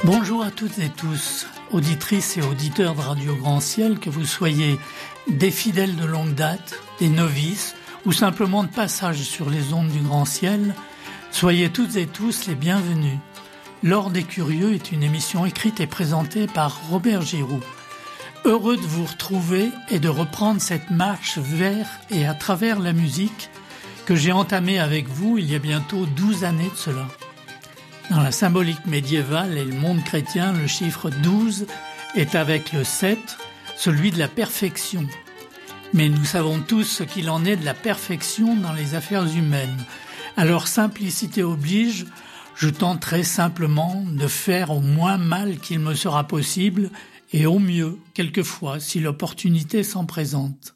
Bonjour à toutes et tous, auditrices et auditeurs de Radio Grand Ciel, que vous soyez des fidèles de longue date, des novices ou simplement de passage sur les ondes du Grand Ciel, soyez toutes et tous les bienvenus. L'Or des Curieux est une émission écrite et présentée par Robert Giroux. Heureux de vous retrouver et de reprendre cette marche vers et à travers la musique que j'ai entamée avec vous il y a bientôt 12 années de cela. Dans la symbolique médiévale et le monde chrétien, le chiffre 12 est avec le 7, celui de la perfection. Mais nous savons tous ce qu'il en est de la perfection dans les affaires humaines. Alors simplicité oblige, je tenterai simplement de faire au moins mal qu'il me sera possible et au mieux, quelquefois, si l'opportunité s'en présente.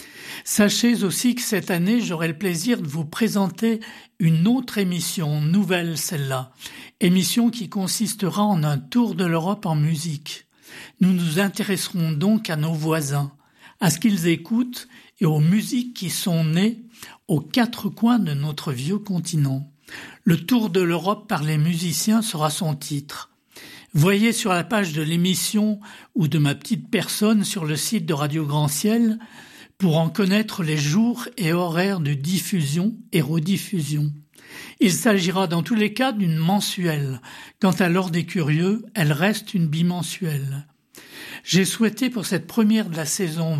Sachez aussi que cette année, j'aurai le plaisir de vous présenter une autre émission, nouvelle celle-là, émission qui consistera en un tour de l'Europe en musique. Nous nous intéresserons donc à nos voisins, à ce qu'ils écoutent et aux musiques qui sont nées aux quatre coins de notre vieux continent. Le tour de l'Europe par les musiciens sera son titre. Voyez sur la page de l'émission ou de ma petite personne sur le site de Radio Grand Ciel pour en connaître les jours et horaires de diffusion et rediffusion. Il s'agira dans tous les cas d'une mensuelle. Quant à l'Or des Curieux, elle reste une bimensuelle. J'ai souhaité pour cette première de la saison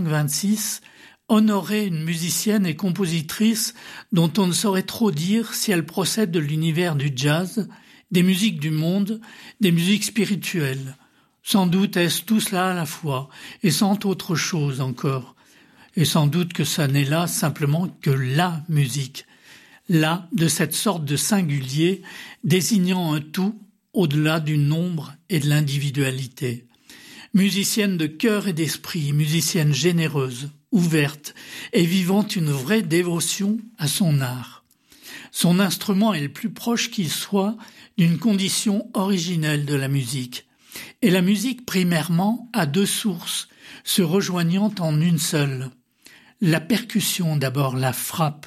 25-26 honorer une musicienne et compositrice dont on ne saurait trop dire si elle procède de l'univers du jazz, des musiques du monde, des musiques spirituelles. Sans doute est-ce tout cela à la fois, et sans autre chose encore. Et sans doute que ça n'est là simplement que la musique. Là, de cette sorte de singulier, désignant un tout au-delà du nombre et de l'individualité. Musicienne de cœur et d'esprit, musicienne généreuse, ouverte et vivant une vraie dévotion à son art. Son instrument est le plus proche qu'il soit d'une condition originelle de la musique. Et la musique, primairement, a deux sources, se rejoignant en une seule. La percussion d'abord, la frappe,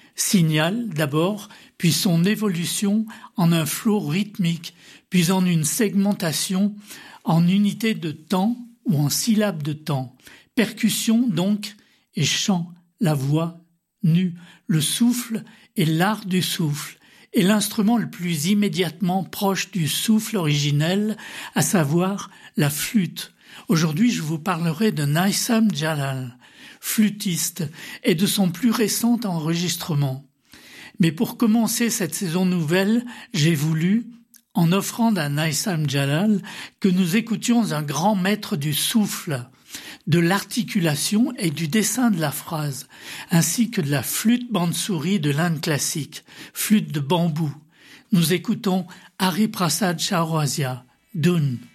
signal d'abord, puis son évolution en un flot rythmique, puis en une segmentation en unité de temps ou en syllabes de temps. Percussion donc et chant, la voix nue, le souffle et l'art du souffle, et l'instrument le plus immédiatement proche du souffle originel, à savoir la flûte. Aujourd'hui, je vous parlerai de Naïsam Jalal, flûtiste, et de son plus récent enregistrement. Mais pour commencer cette saison nouvelle, j'ai voulu, en offrant à Naïsam Jalal, que nous écoutions un grand maître du souffle, de l'articulation et du dessin de la phrase, ainsi que de la flûte bande-souris de l'Inde classique, flûte de bambou. Nous écoutons Hari Prasad Chaurasia, Dune.